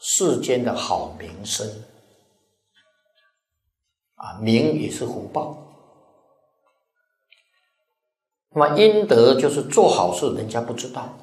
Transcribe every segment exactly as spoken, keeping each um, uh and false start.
世间的好名声啊，名也是福报。那么阴德就是做好事人家不知道，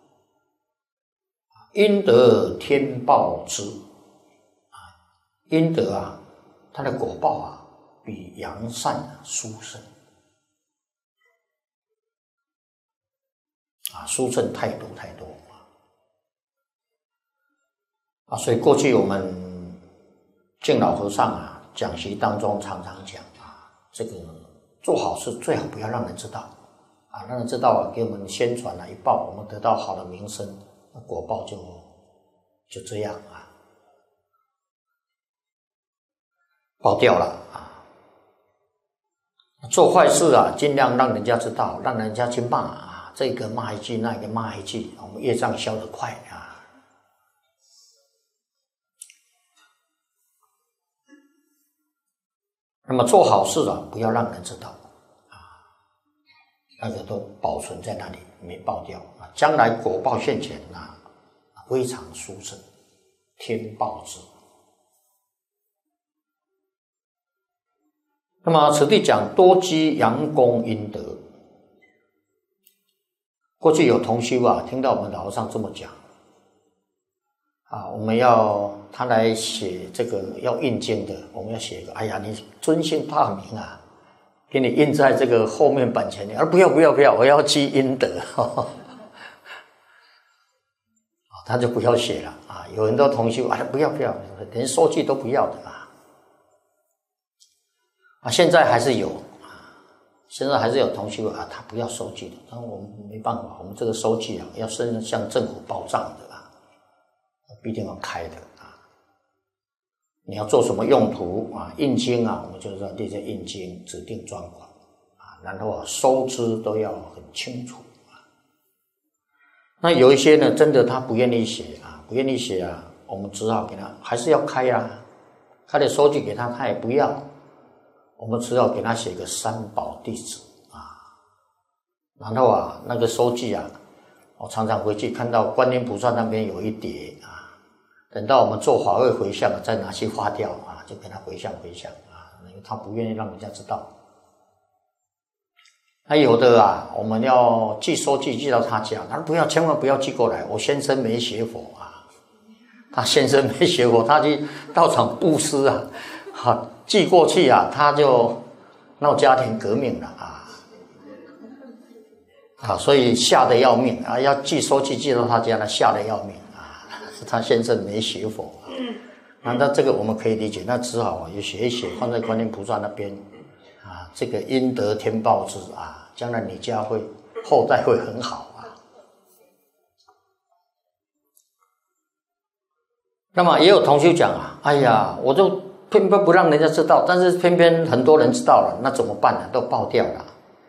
阴德天报之啊，阴德啊，它的果报啊比扬善啊殊胜啊，殊胜太多太多啊！所以过去我们敬老和尚啊讲习当中常常讲啊，这个做好事最好不要让人知道啊，让人知道啊，给我们宣传了一报，我们得到好的名声，那果报就就这样啊，爆掉了啊！做坏事啊，尽量让人家知道，让人家去骂啊，这个骂一句，那个骂一句，我们业障消得快啊。那么做好事啊，不要让人知道啊，那个都保存在那里，没爆掉啊，将来果报现前啊，非常殊胜，天报之。那么此地讲多积阳功阴德。过去有同修啊，听到我们老和尚这么讲啊，我们要他来写这个要印经的，我们要写一个，哎呀，你尊姓大名啊，给你印在这个后面版前面，而不要不要不要，我要积阴德，呵呵他就不要写了啊。有很多同修啊，不要不要，连收据都不要的啊。啊，现在还是有啊，现在还是有同修啊，他不要收据的，但我们没办法，我们这个收据啊，要向向政府报账的啊，必定要开的啊。你要做什么用途啊？印经啊，我们就是要列在印经指定专款啊，然后啊，收支都要很清楚啊。那有一些呢，真的他不愿意写啊，不愿意写啊，我们只好给他，还是要开啊，开的收据给他，他也不要。我们只好给他写个三宝地址啊，然后啊，那个收据啊，我常常回去看到观音菩萨那边有一叠啊，等到我们做法会回向再拿去花掉啊，就给他回向回向啊，因为他不愿意让人家知道。那有的啊，我们要寄收据寄到他家，他说不要，千万不要寄过来，我先生没学佛啊，他先生没学佛，他去道场布施啊，好。寄过去啊，他就闹家庭革命了啊！啊，所以吓得要命啊！要寄收据寄到他家，他吓得要命啊！他先生没学佛啊，那那这个我们可以理解，那只好也写一写，放在观音菩萨那边啊，这个阴德天报之啊，将来你家会后代会很好啊。那么也有同学讲啊，哎呀，我就偏偏不让人家知道，但是偏偏很多人知道了，那怎么办呢？都爆掉了。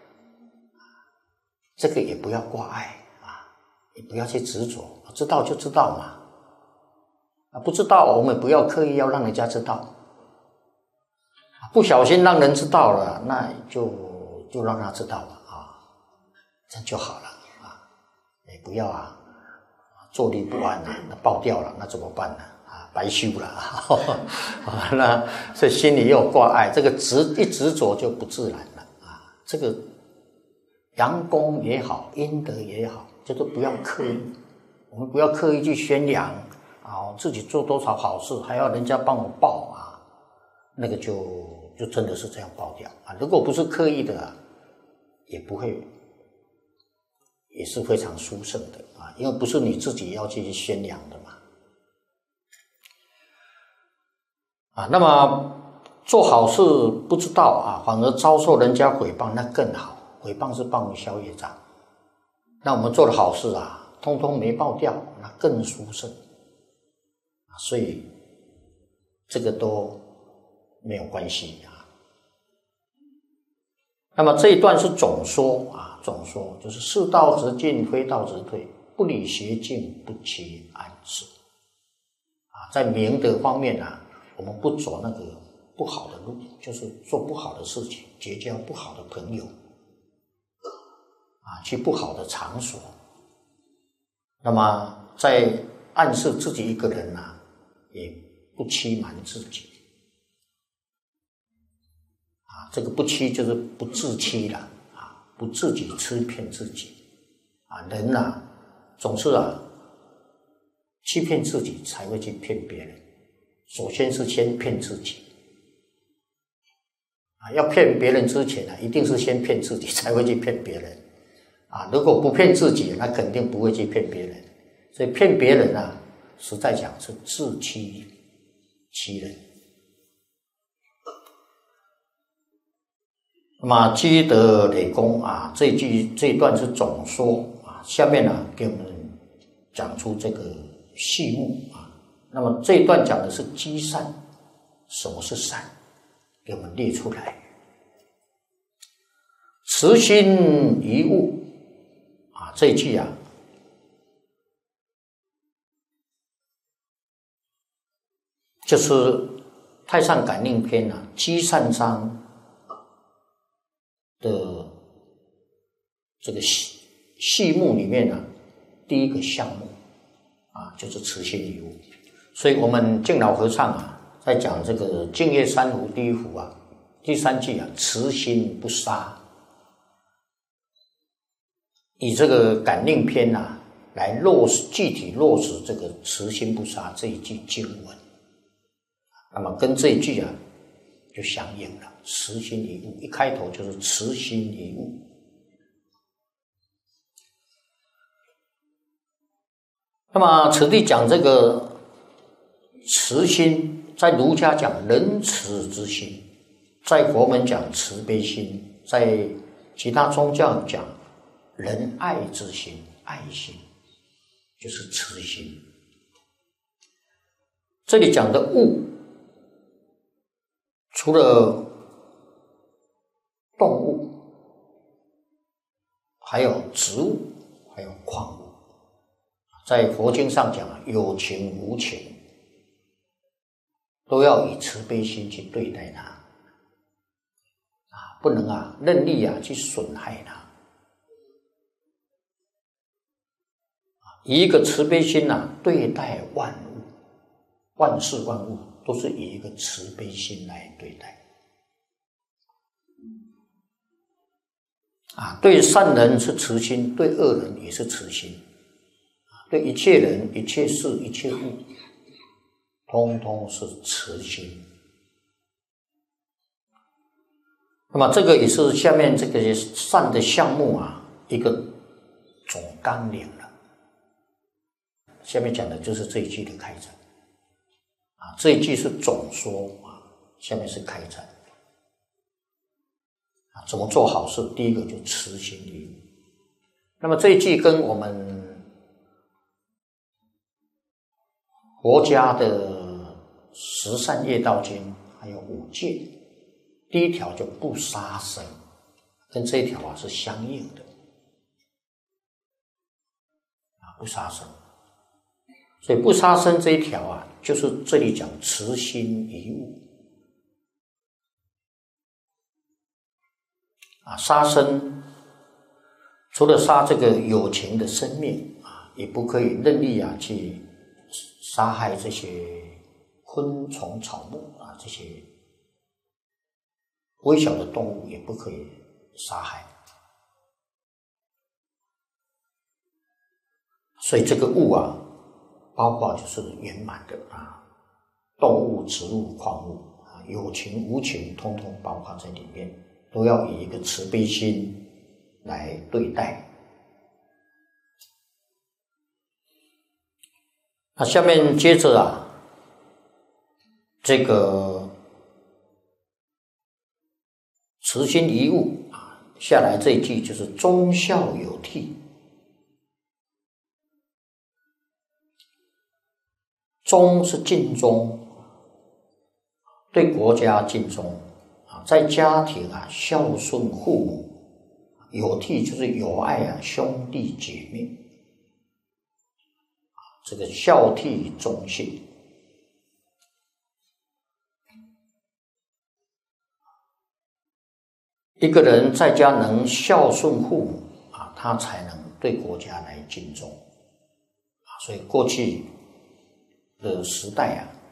这个也不要挂碍啊，也不要去执着，知道就知道嘛。啊，不知道我们不要刻意要让人家知道，不小心让人知道了，那就就让他知道了啊，这样就好了啊。也不要啊，坐立不安啊，那爆掉了，那怎么办呢？白修了啊，那所以心里又挂碍，这个执一执着就不自然了啊。这个阳功也好，阴德也好，这都不要刻意，我们不要刻意去宣扬啊，自己做多少好事，还要人家帮我报啊，那个就就真的是这样报掉啊。如果不是刻意的啊，也不会，也是非常殊胜的啊，因为不是你自己要去宣扬的嘛。啊，那么做好事不知道啊，反而遭受人家诽谤，那更好。诽谤是帮你消业障。那我们做的好事啊，通通没爆掉，那更殊胜。所以这个都没有关系啊。那么这一段是总说啊，总说就是世道直进，非道直退，不理邪径，不期安适。啊，在明德方面啊，我们不走那个不好的路，就是做不好的事情，结交不好的朋友，啊，去不好的场所。那么在暗示自己一个人啊， 也不欺瞒自己啊，这个不欺就是不自欺了啊，不自己欺骗自己啊，人呐、啊、总是啊欺骗自己才会去骗别人，首先是先骗自己啊，要骗别人之前啊，一定是先骗自己才会去骗别人啊，如果不骗自己，那肯定不会去骗别人，所以骗别人啊，实在讲是自欺欺人。那么积德累功啊，这一句这一段是总说啊，下面呢、啊、给我们讲出这个细目啊。那么这一段讲的是积善，什么是善？给我们列出来。慈心一物啊，这一句啊，就是《太上感应篇》啊，积善章的这个细细目里面呢、啊，第一个项目啊，就是慈心一物。所以我们净老和尚啊，在讲这个净业三福第一福啊，第三句啊，慈心不杀，以这个感应篇啊来落实具体落实这个慈心不杀这一句经文。那么跟这一句啊就相应了，慈心一物，一开头就是慈心一物。那么此地讲这个慈心，在儒家讲仁慈之心，在佛门讲慈悲心，在其他宗教讲仁爱之心，爱心就是慈心。这里讲的物，除了动物，还有植物，还有矿物。在佛经上讲，有情无情，都要以慈悲心去对待它，啊，不能啊任力啊去损害它。以一个慈悲心啊对待万物，万事万物都是以一个慈悲心来对待。啊，对善人是慈心，对恶人也是慈心，对一切人、一切事、一切物，通通是慈心。那么这个也是下面这个善的项目啊，一个总纲领了。下面讲的就是这一句的开展啊，这一句是总说啊，下面是开展啊，怎么做好事？第一个就慈心一物。那么这一句跟我们佛家的十善业道经还有五戒，第一条就不杀生，跟这一条啊是相应的啊，不杀生。所以不杀生这一条啊，就是这里讲慈心一物啊，杀生除了杀这个有情的生命啊，也不可以任意啊去杀害这些昆虫草木啊，这些微小的动物也不可以杀害。所以这个物啊，包括就是圆满的啊，动物、植物、矿物啊，有情无情，通通包括在里面，都要以一个慈悲心来对待。那下面接着啊，这个慈心一物啊，下来这一句就是忠孝有悌。忠是尽忠，对国家尽忠啊，在家庭啊孝顺父母，有悌就是有爱啊兄弟姐妹，这个孝悌忠信。一个人在家能孝顺父母啊，他才能对国家来尽忠啊。所以过去的时代啊，